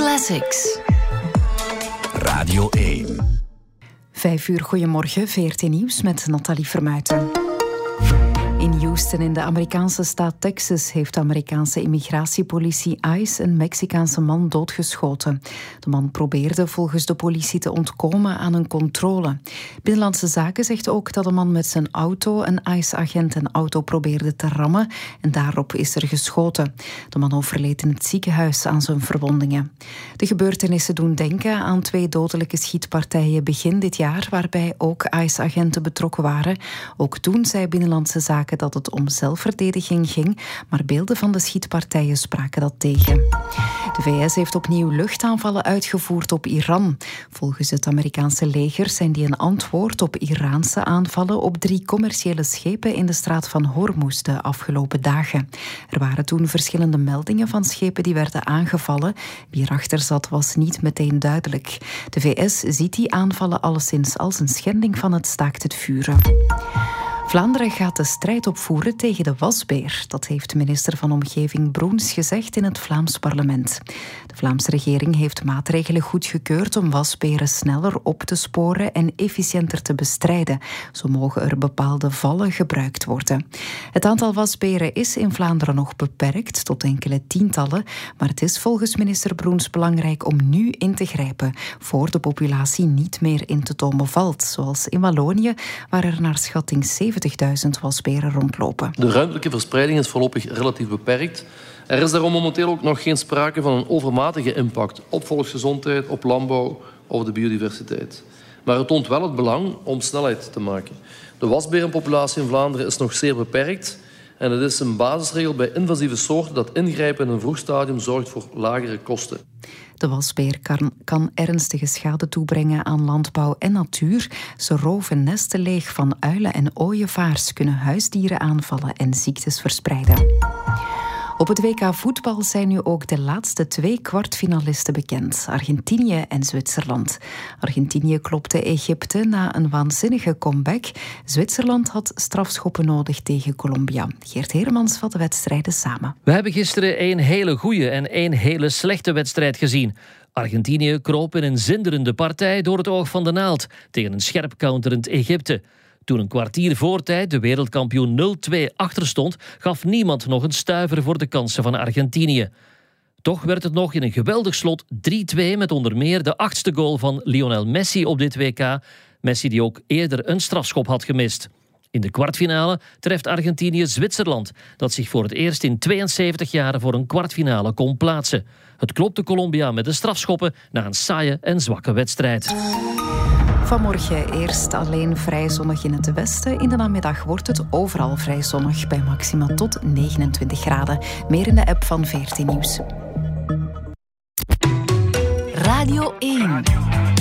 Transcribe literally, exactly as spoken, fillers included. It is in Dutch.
Classics. Radio één. Vijf uur, goedemorgen, V R T Nieuws met Nathalie Vermuijten. In Houston in de Amerikaanse staat Texas heeft de Amerikaanse immigratiepolitie ICE een Mexicaanse man doodgeschoten. De man probeerde volgens de politie te ontkomen aan een controle. Binnenlandse Zaken zegt ook dat de man met zijn auto een ICE-agent een auto probeerde te rammen en daarop is er geschoten. De man overleed in het ziekenhuis aan zijn verwondingen. De gebeurtenissen doen denken aan twee dodelijke schietpartijen begin dit jaar, waarbij ook ICE-agenten betrokken waren. Ook toen zei Binnenlandse Zaken dat het om zelfverdediging ging, maar beelden van de schietpartijen spraken dat tegen. De V S heeft opnieuw luchtaanvallen uitgevoerd op Iran. Volgens het Amerikaanse leger zijn die een antwoord op Iraanse aanvallen op drie commerciële schepen in de straat van Hormuz de afgelopen dagen. Er waren toen verschillende meldingen van schepen die werden aangevallen. Wie erachter zat was niet meteen duidelijk. De V S ziet die aanvallen alleszins als een schending van het staakt het vuren. Vlaanderen gaat de strijd opvoeren tegen de wasbeer. Dat heeft minister van Omgeving Broens gezegd in het Vlaams parlement. De Vlaamse regering heeft maatregelen goedgekeurd om wasberen sneller op te sporen en efficiënter te bestrijden. Zo mogen er bepaalde vallen gebruikt worden. Het aantal wasberen is in Vlaanderen nog beperkt tot enkele tientallen, maar het is volgens minister Broens belangrijk om nu in te grijpen, voor de populatie niet meer in te tomen valt, zoals in Wallonië, waar er naar schatting zeventigduizend wasberen rondlopen. De ruimtelijke verspreiding is voorlopig relatief beperkt. Er is daarom momenteel ook nog geen sprake van een overmatige impact op volksgezondheid, op landbouw of de biodiversiteit. Maar het toont wel het belang om snelheid te maken. De wasberenpopulatie in Vlaanderen is nog zeer beperkt en het is een basisregel bij invasieve soorten dat ingrijpen in een vroeg stadium zorgt voor lagere kosten. De wasbeer kan, kan ernstige schade toebrengen aan landbouw en natuur. Ze roven nesten leeg van uilen en ooievaars, kunnen huisdieren aanvallen en ziektes verspreiden. Op het W K voetbal zijn nu ook de laatste twee kwartfinalisten bekend. Argentinië en Zwitserland. Argentinië klopte Egypte na een waanzinnige comeback. Zwitserland had strafschoppen nodig tegen Colombia. Geert Hermans vat de wedstrijden samen. We hebben gisteren één hele goede en één hele slechte wedstrijd gezien. Argentinië kroop in een zinderende partij door het oog van de naald tegen een scherp counterend Egypte. Toen een kwartier voor tijd de wereldkampioen nul twee achter stond, gaf niemand nog een stuiver voor de kansen van Argentinië. Toch werd het nog in een geweldig slot drie twee met onder meer de achtste goal van Lionel Messi op dit W K. Messi die ook eerder een strafschop had gemist. In de kwartfinale treft Argentinië Zwitserland, dat zich voor het eerst in tweeënzeventig jaar voor een kwartfinale kon plaatsen. Het klopte Colombia met de strafschoppen na een saaie en zwakke wedstrijd. Vanmorgen eerst alleen vrij zonnig in het westen. In de namiddag wordt het overal vrij zonnig, bij maxima tot negenentwintig graden. Meer in de app van V R T Nieuws. Radio één.